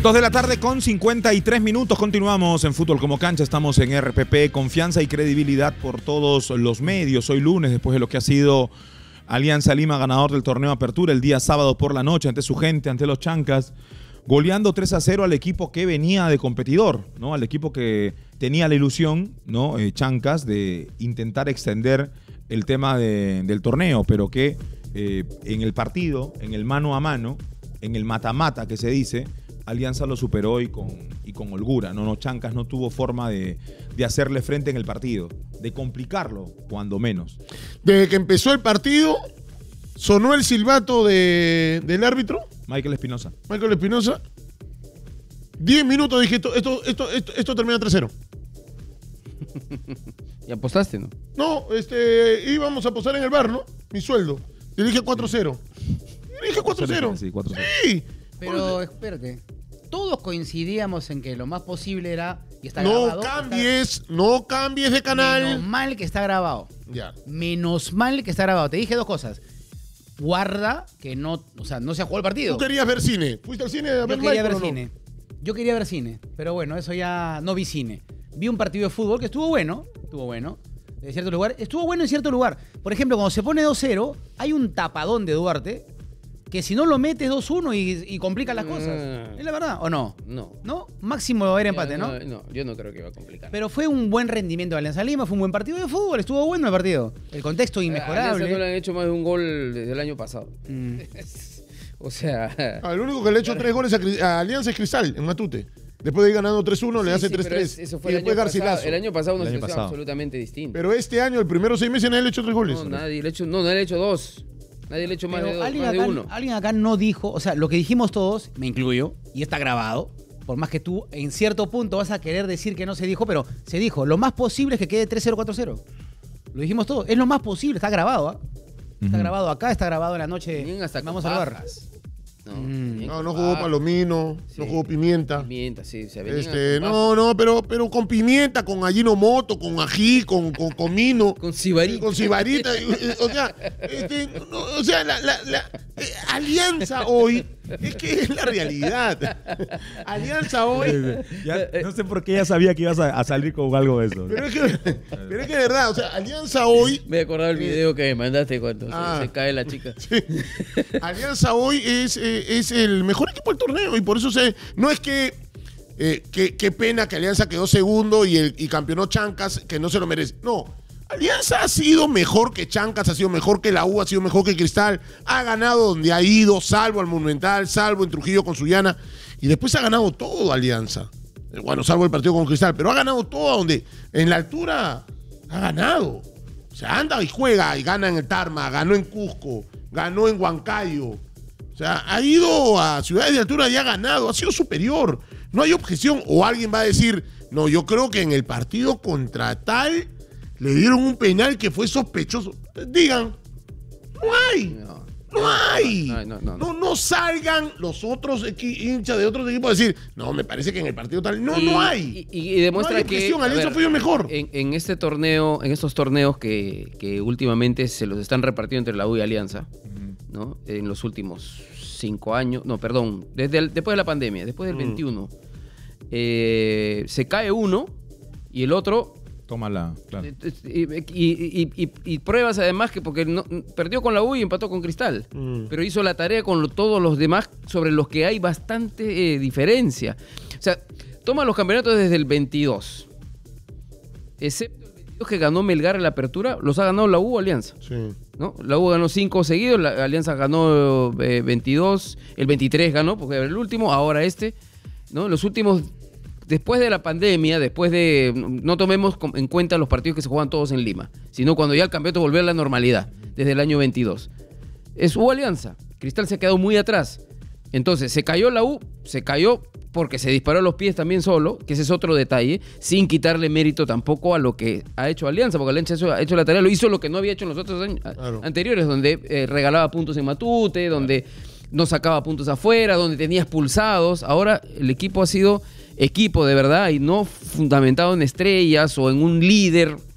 2 de la tarde con 53 minutos. Continuamos en Fútbol como Cancha. Estamos en RPP. Confianza y credibilidad por todos los medios. Hoy lunes, después de lo que ha sido Alianza Lima, ganador del torneo Apertura, el día sábado por la noche, ante su gente, ante los Chancas, goleando 3-0 al equipo que venía de competidor, ¿no? Al equipo que tenía la ilusión, ¿no? Chancas, de intentar extender el tema del torneo, pero que en el partido, en el mano a mano, en el mata-mata que se dice, Alianza lo superó y con holgura. No, Chancas no tuvo forma de hacerle frente en el partido, de complicarlo, cuando menos. Desde que empezó el partido, sonó el silbato del árbitro. Michael Espinosa. 10 minutos dije, esto termina 3-0. ¿Y apostaste, no? No, íbamos a apostar en el bar, ¿no? Mi sueldo. Y dije 4-0. Sí, 4-0. Sí. Pero espérate, todos coincidíamos en que lo más posible era, y está No grabado, no cambies de canal. menos mal que está grabado. Ya. Menos mal que está grabado. Te dije dos cosas. Guarda que no se ha jugado el partido. ¿Tú querías ver cine? ¿Fuiste al cine a ver Yo quería ver Michael o no? cine. Yo quería ver cine, pero bueno, eso ya no vi cine. Vi un partido de fútbol que estuvo bueno, de cierto lugar. Estuvo bueno en cierto lugar. Por ejemplo, cuando se pone 2-0, hay un tapadón de Duarte que si no lo metes 2-1 y complica las cosas. ¿Es la verdad o no? No. ¿No? Máximo va a haber empate, ¿no? No, yo no creo que va a complicar. Pero fue un buen rendimiento de Alianza Lima, fue un buen partido de fútbol, estuvo bueno el partido. El contexto inmejorable. Alianza no le han hecho más de un gol desde el año pasado. O sea... El único que le ha hecho 3 goles a Alianza es Cristal, en Matute. Después de ir ganando 3-1, le hace 3-3. Eso fue y el después año pasado. Garcilaso. El año pasado una situación absolutamente distinta. Pero este año, el primero 6 meses, nadie le ha hecho 3 goles. No, nadie le ha hecho 2. Nadie le ha hecho más de uno. Alguien acá no dijo, o sea, lo que dijimos todos, me incluyo, y está grabado, por más que tú en cierto punto vas a querer decir que no se dijo, pero se dijo, lo más posible es que quede 3-0, 4-0. Lo dijimos todos, es lo más posible, está grabado, ¿ah? Está grabado acá, está grabado en la noche. Bien, hasta vamos al bar. No jugó Palomino, no jugó Pimienta. Pimienta, sí. Pero con pimienta, con Ajinomoto, con ají, con comino. Con sibarita. Con sibarita. La Alianza hoy, es que es la realidad. Alianza hoy. No sé por qué ya sabía que ibas a salir con algo de eso. Pero es que de verdad, o sea, Alianza hoy. Me he acordado el video que me mandaste cuando se cae la chica. Sí. Alianza hoy es el mejor equipo del torneo y por eso no es que qué pena que Alianza quedó segundo y campeonó Chancas, que no se lo merece. No, Alianza ha sido mejor que Chancas, ha sido mejor que la U, ha sido mejor que Cristal, ha ganado donde ha ido, salvo al Monumental, salvo en Trujillo con Sullana, y después ha ganado todo Alianza. Bueno, salvo el partido con Cristal, pero ha ganado todo donde en la altura ha ganado. O sea, anda y juega y gana en el Tarma, ganó en Cusco, ganó en Huancayo. O sea, ha ido a ciudades de altura y ha ganado, ha sido superior. No hay objeción. O alguien va a decir, no, yo creo que en el partido contra tal le dieron un penal que fue sospechoso. Digan, no hay. No hay. No salgan los otros hinchas de otros equipos a decir, no, me parece que en el partido tal. No hay. Y demuestra no hay que Alianza fue mejor. En este torneo, en estos torneos que últimamente se los están repartiendo entre la U y Alianza, ¿no? En los últimos 5 años, no, perdón, después de la pandemia, después del 21, se cae uno y el otro tómala, claro. Y pruebas además que porque perdió con la U y empató con Cristal, pero hizo la tarea con todos los demás sobre los que hay bastante diferencia. O sea, toma los campeonatos desde el 22, excepto el 22 que ganó Melgar en la apertura, los ha ganado la U o Alianza. Sí. ¿No? La U ganó 5 seguidos, la Alianza ganó 22, el 23 ganó, porque era el último, ahora ¿no? Los últimos, después de la pandemia, no tomemos en cuenta los partidos que se juegan todos en Lima, sino cuando ya el campeonato volvió a la normalidad, desde el año 22. Es U Alianza, Cristal se ha quedado muy atrás. Entonces, se cayó la U, se cayó porque se disparó a los pies también solo, que ese es otro detalle, sin quitarle mérito tampoco a lo que ha hecho Alianza, porque Alianza ha hecho la tarea, lo hizo lo que no había hecho en los otros años anteriores, donde regalaba puntos en Matute, donde no sacaba puntos afuera, donde tenía expulsados. Ahora el equipo ha sido equipo de verdad y no fundamentado en estrellas o en un líder